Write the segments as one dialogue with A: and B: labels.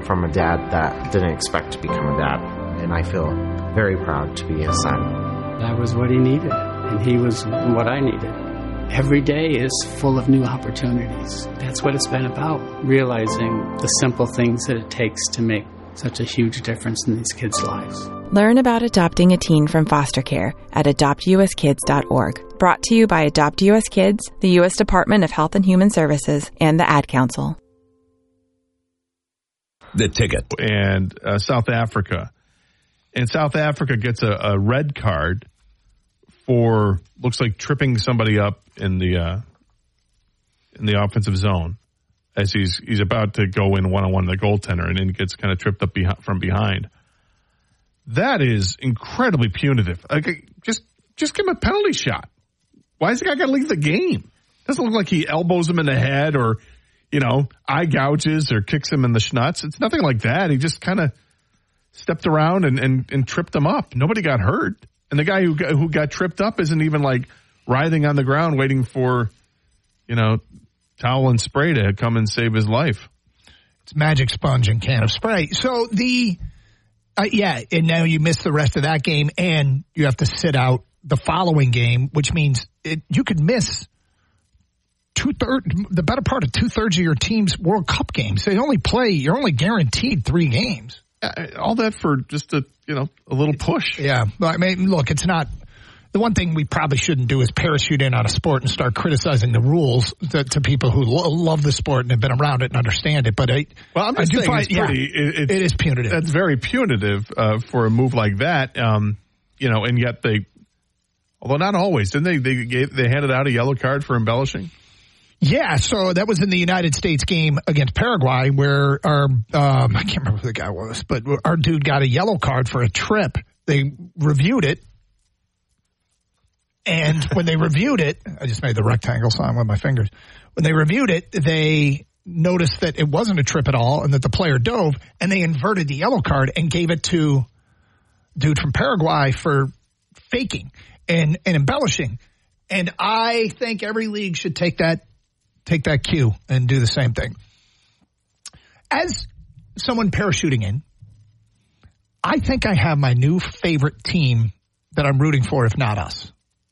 A: from a dad that didn't expect to become a dad. And I feel very proud to be his son.
B: That was what he needed, and he was what I needed. Every day is full of new opportunities. That's what it's been about, realizing the simple things that it takes to make such a huge difference in these kids' lives.
C: Learn about adopting a teen from foster care at adoptuskids.org. Brought to you by Adopt U.S. Kids, the U.S. Department of Health and Human Services, and the Ad Council.
D: The Ticket.
E: And South Africa. And South Africa gets a red card for, looks like, tripping somebody up in the offensive zone as he's about to go in one-on-one the goaltender, and then gets kind of tripped up from behind. That is incredibly punitive. Like, just give him a penalty shot. Why is the guy got to leave the game? Doesn't look like he elbows him in the head or, eye gouges or kicks him in the schnuts. It's nothing like that. He just kind of stepped around and tripped him up. Nobody got hurt. And the guy who got tripped up isn't even like writhing on the ground waiting for, towel and spray to come and save his life.
F: It's Magic Sponge and can of spray. So and now you miss the rest of that game, and you have to sit out the following game, which means you could miss the better part of 2/3 of your team's World Cup games. You're only guaranteed 3 games.
E: All that for just a little push.
F: Yeah. But, I mean, look, it's not. The one thing we probably shouldn't do is parachute in on a sport and start criticizing the rules to people who love the sport and have been around it and understand it. But
E: I'm just saying it is punitive. That's very punitive for a move like that. And yet although not always, didn't they handed out a yellow card for embellishing?
F: Yeah, so that was in the United States game against Paraguay where I can't remember who the guy was, but our dude got a yellow card for a trip. They reviewed it, and when they reviewed it, I just made the rectangle sign with my fingers. When they reviewed it, they noticed that it wasn't a trip at all and that the player dove, and they inverted the yellow card and gave it to dude from Paraguay for faking and embellishing. And I think every league should take that cue and do the same thing. As someone parachuting in, I think I have my new favorite team that I'm rooting for, if not us.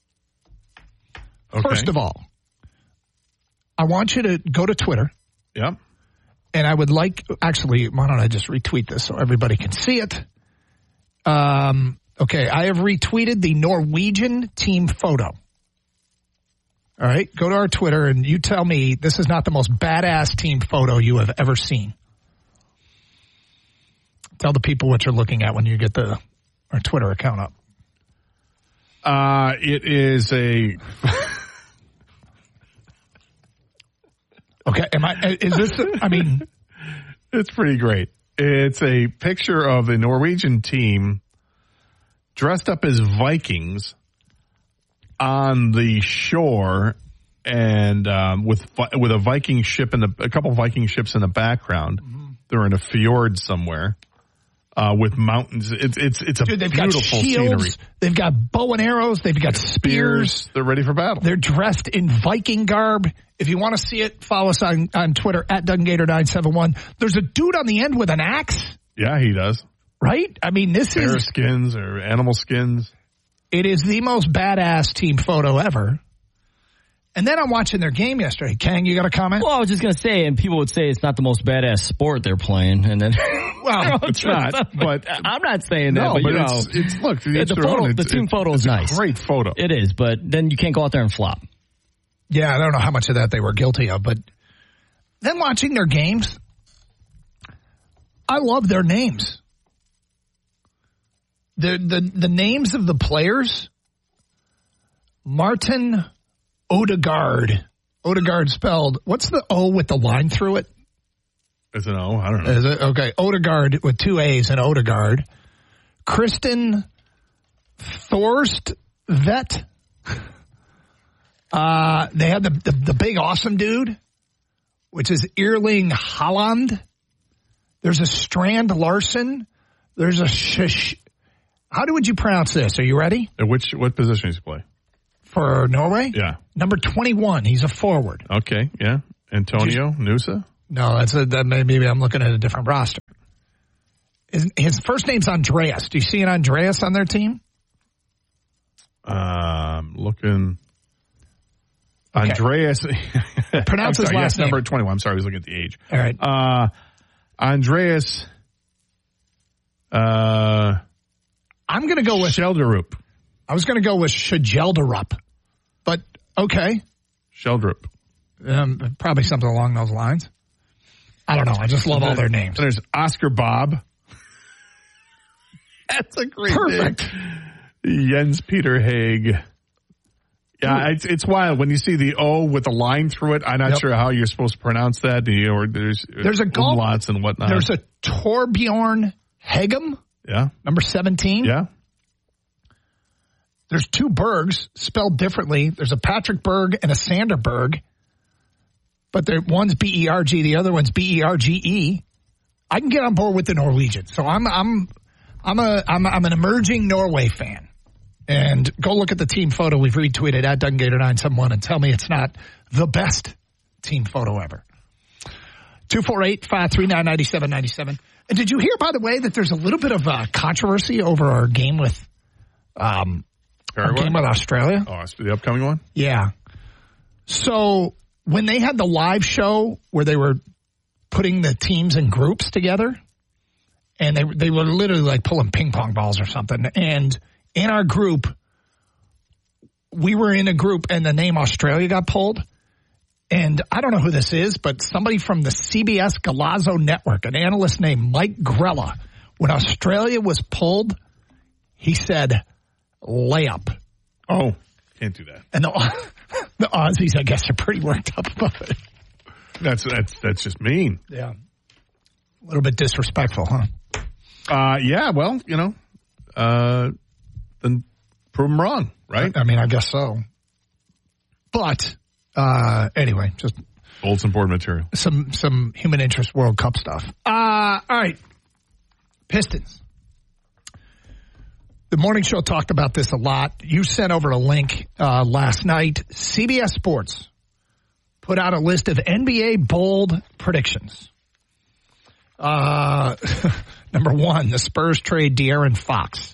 F: Okay. First of all, I want you to go to Twitter.
E: Yep.
F: And I would actually, why don't I just retweet this so everybody can see it? Okay, I have retweeted the Norwegian team photo. All right, go to our Twitter and you tell me this is not the most badass team photo you have ever seen. Tell the people what you're looking at when you get our Twitter account up.
E: It is a...
F: Okay,
E: it's pretty great. It's a picture of the Norwegian team dressed up as Vikings on the shore and with a Viking ship a couple Viking ships in the background. Mm-hmm. They're in a fjord somewhere with mountains. It's a beautiful scenery.
F: They've got bow and arrows. They've got spears.
E: They're ready for battle.
F: They're dressed in Viking garb. If you want to see it, follow us on Twitter at DunGator971. There's a dude on the end with an axe.
E: Yeah, he does.
F: Right? I mean, this
E: bear skins or animal skins.
F: It is the most badass team photo ever. And then I'm watching their game yesterday. Kang, you got a comment?
G: Well, I was just going to say, and people would say it's not the most badass sport they're playing. And then,
E: well, it's not. But
G: I'm not saying that.
E: No,
G: but
E: look,
G: the team photo is nice.
E: It's a great photo.
G: It is, but then you can't go out there and flop.
F: Yeah, I don't know how much of that they were guilty of, but then watching their games, I love their names. The names of the players, Martin Odegaard. Odegaard spelled, what's the O with the line through it?
E: It's an O, I don't know.
F: Is it? Okay, Odegaard with 2 A's and Odegaard. Kristen Thorstvedt. They had the big awesome dude, which is Erling Haaland. There's a Strand Larson. There's a how would you pronounce this? Are you ready?
E: What position does he play?
F: For Norway?
E: Yeah.
F: Number 21. He's a forward.
E: Okay, yeah. Antonio Nusa?
F: No, maybe I'm looking at a different roster. His first name's Andreas. Do you see an Andreas on their team?
E: Looking. Okay. Andreas.
F: Pronounce his last name.
E: Number 21. I'm sorry, I was looking at the age.
F: All right.
E: Andreas.
F: I'm going to go with
E: Scheldrup.
F: I was going to go with Scheldrup, but okay.
E: Scheldrup.
F: Probably something along those lines. I don't know. I just love all their names.
E: There's Oscar Bob. That's a great
F: Perfect.
E: name. Jens Peter Haig. Yeah, it's wild when you see the O with a line through it. I'm not sure how you're supposed to pronounce that. Or there's
F: a golf
E: umlauts and whatnot.
F: There's a Torbjorn Hegem.
E: Yeah.
F: Number 17.
E: Yeah.
F: There's 2 Bergs spelled differently. There's a Patrick Berg and a Sander Berg. But one's B-E-R-G, the other one's B-E-R-G-E. I can get on board with the Norwegian. So I'm an emerging Norway fan. And go look at the team photo we've retweeted at DunGator971 and tell me it's not the best team photo ever. 248-539-9797. And did you hear, by the way, that there's a little bit of controversy over our game with Australia?
E: Oh, it's the upcoming one?
F: Yeah. So when they had the live show where they were putting the teams in groups together, and they were literally like pulling ping pong balls or something, and in our group, we were in a group and the name Australia got pulled. And I don't know who this is, but somebody from the CBS Galazzo Network, an analyst named Mike Grella, when Australia was pulled, he said, layup.
E: Oh, can't do that.
F: And the Aussies, I guess, are pretty worked up about it.
E: That's just mean.
F: Yeah. A little bit disrespectful, huh?
E: Yeah, well, then prove them wrong, right?
F: I mean, I guess so. But anyway, just
E: old important material.
F: Some human interest World Cup stuff. All right, Pistons. The morning show talked about this a lot. You sent over a link last night. CBS Sports put out a list of NBA bold predictions. Number 1, the Spurs trade De'Aaron Fox.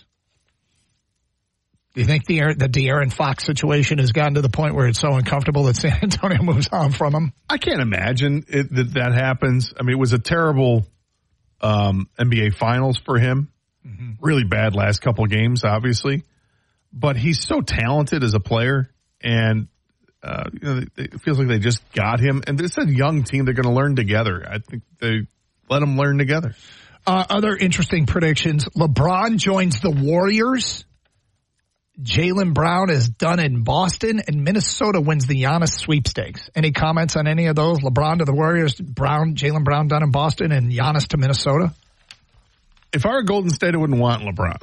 F: Do you think the De'Aaron Fox situation has gotten to the point where it's so uncomfortable that San Antonio moves on from him?
E: I can't imagine that happens. I mean, it was a terrible NBA Finals for him. Mm-hmm. Really bad last couple of games, obviously. But he's so talented as a player, and it feels like they just got him. And it's a young team. They're going to learn together. I think they let them learn together.
F: Other interesting predictions. LeBron joins the Warriors. Jaylen Brown is done in Boston, and Minnesota wins the Giannis sweepstakes. Any comments on any of those? LeBron to the Warriors, Jaylen Brown done in Boston, and Giannis to Minnesota?
E: If I were Golden State, I wouldn't want LeBron.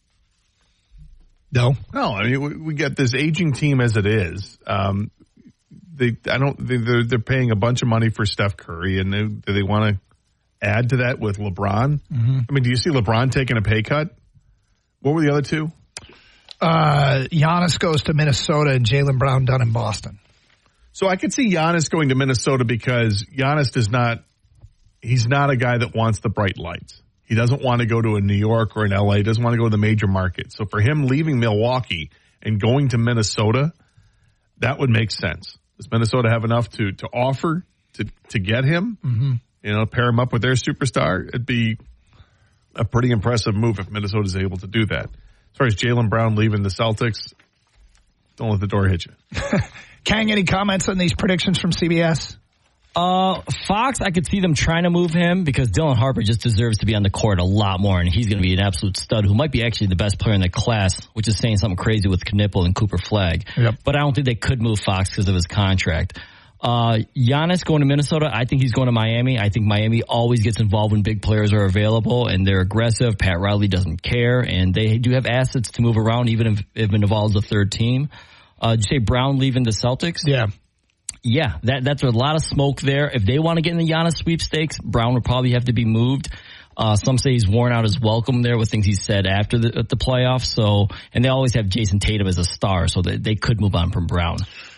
F: No.
E: I mean, we get this aging team as it is. They're paying a bunch of money for Steph Curry, and do they want to add to that with LeBron? Mm-hmm. I mean, do you see LeBron taking a pay cut? What were the other two?
F: Giannis goes to Minnesota and Jaylen Brown done in Boston.
E: So I could see Giannis going to Minnesota because Giannis he's not a guy that wants the bright lights. He doesn't want to go to a New York or an LA. He doesn't want to go to the major market. So for him leaving Milwaukee and going to Minnesota, that would make sense. Does Minnesota have enough to offer to get him? Mm-hmm. Pair him up with their superstar. It'd be a pretty impressive move if Minnesota's able to do that. As far as Jaylen Brown leaving the Celtics, don't let the door hit you.
F: Kang, any comments on these predictions from CBS?
G: Fox, I could see them trying to move him because Dylan Harper just deserves to be on the court a lot more, and he's going to be an absolute stud who might be actually the best player in the class, which is saying something crazy with Knipple and Cooper Flagg. Yep. But I don't think they could move Fox because of his contract. Giannis going to Minnesota, I think he's going to Miami. I think Miami always gets involved when big players are available, and they're aggressive. Pat Riley doesn't care, and they do have assets to move around, even if it involves a third team. Did you say Brown leaving the Celtics?
F: Yeah.
G: Yeah, that's a lot of smoke there. If they want to get in the Giannis sweepstakes, Brown would probably have to be moved. Some say he's worn out his welcome there with things he said after the playoffs. And they always have Jason Tatum as a star, so they could move on from Brown.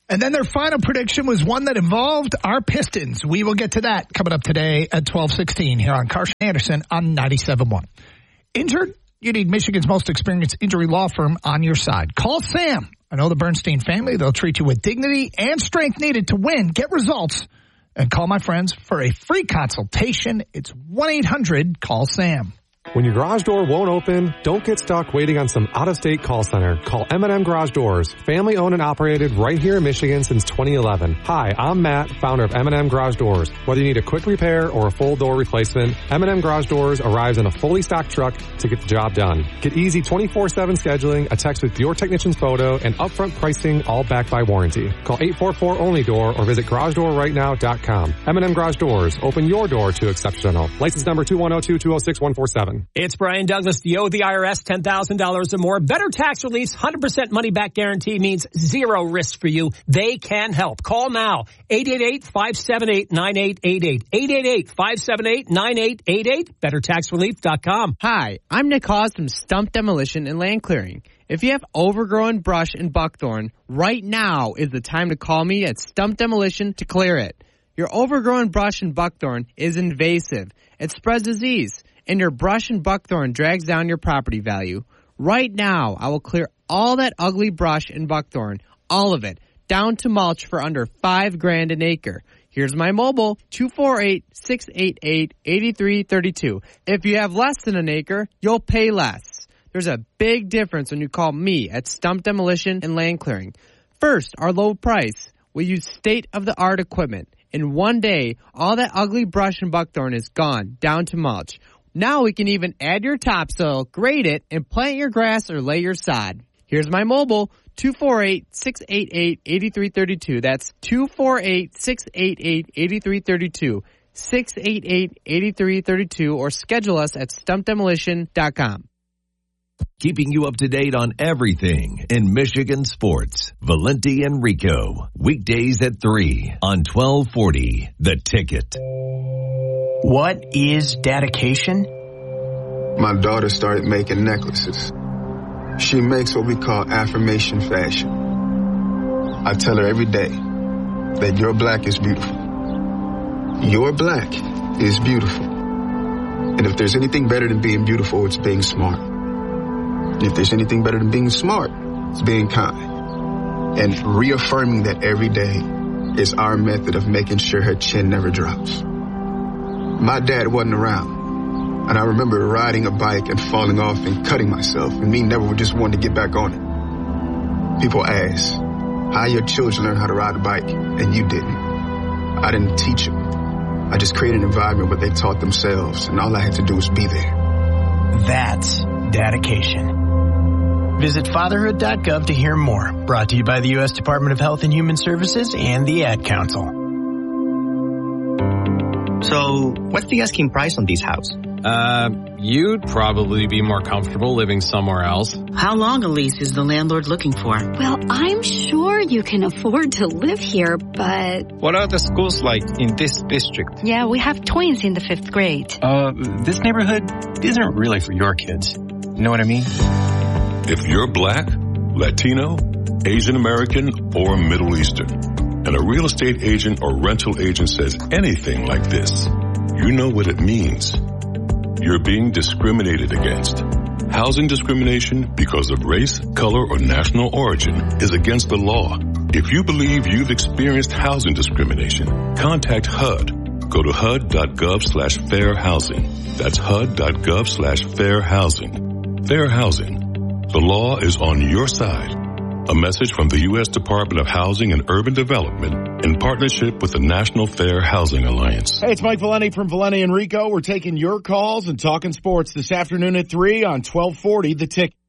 F: And then their final prediction was one that involved our Pistons. We will get to that coming up today at 12:16 here on Karsch Anderson on 97.1. Injured? You need Michigan's most experienced injury law firm on your side. Call Sam. I know the Bernstein family. They'll treat you with dignity and strength needed to win, get results, and call my friends for a free consultation. It's 1-800-CALL-SAM.
D: When your garage door won't open, don't get stuck waiting on some out-of-state call center. Call M&M Garage Doors, family-owned and operated right here in Michigan since 2011. Hi, I'm Matt, founder of M&M Garage Doors. Whether you need a quick repair or a full door replacement, M&M Garage Doors arrives in a fully stocked truck to get the job done. Get easy 24/7 scheduling, a text with your technician's photo, and upfront pricing, all backed by warranty. Call 844-ONLY-DOOR or visit GarageDoorRightNow.com. M&M Garage Doors, open your door to exceptional. License number 2102206-147.
H: It's Brian Douglas. You owe the IRS $10,000 or more. Better tax release, 100% money back guarantee means zero risk for you. They can help. Call now. 888-578-9888. 888-578-9888. BetterTaxRelief.com.
I: Hi, I'm Nick Hawes from Stump Demolition and Land Clearing. If you have overgrown brush and buckthorn, right now is the time to call me at Stump Demolition to clear it. Your overgrown brush and buckthorn is invasive. It spreads disease, and your brush and buckthorn drags down your property value. Right now, I will clear all that ugly brush and buckthorn, all of it, down to mulch for under $5,000 an acre. Here's my mobile, 248-688-8332. If you have less than an acre, you'll pay less. There's a big difference when you call me at Stump Demolition and Land Clearing. First, our low price. We use state-of-the-art equipment. In one day, all that ugly brush and buckthorn is gone, down to mulch. Now we can even add your topsoil, grade it, and plant your grass or lay your sod. Here's my mobile, 248-688-8332. That's 248-688-8332. 688-8332, or schedule us at stumpdemolition.com.
J: Keeping you up to date on everything in Michigan sports. Valenti and Rico. Weekdays at 3 on 1240 The Ticket.
K: What is dedication?
L: My daughter started making necklaces. She makes what we call affirmation fashion. I tell her every day that your black is beautiful. Your black is beautiful. And if there's anything better than being beautiful, it's being smart. And if there's anything better than being smart, it's being kind. And reaffirming that every day is our method of making sure her chin never drops. My dad wasn't around. And I remember riding a bike and falling off and cutting myself, and me never just wanted to get back on it. People ask, how your children learn how to ride a bike, and you didn't. I didn't teach them. I just created an environment where they taught themselves, and all I had to do was be there.
K: That's dedication. Visit fatherhood.gov to hear more. Brought to you by the U.S. Department of Health and Human Services and the Ad Council.
M: So, what's the asking price on these houses?
N: You'd probably be more comfortable living somewhere else.
O: How long a lease is the landlord looking for?
P: Well, I'm sure you can afford to live here, but...
Q: What are the schools like in this district?
P: Yeah, we have twins in the 5th grade.
Q: This neighborhood isn't really for your kids. You know what I mean?
R: If you're black, Latino, Asian American, or Middle Eastern, and a real estate agent or rental agent says anything like this, you know what it means. You're being discriminated against. Housing discrimination because of race, color, or national origin is against the law. If you believe you've experienced housing discrimination, contact HUD. Go to HUD.gov/fair housing. That's HUD.gov/fair housing. Fair housing. The law is on your side. A message from the U.S. Department of Housing and Urban Development in partnership with the National Fair Housing Alliance.
S: Hey, it's Mike Valenti from Valenti and Rico. We're taking your calls and talking sports this afternoon at 3 on 1240 The Ticket.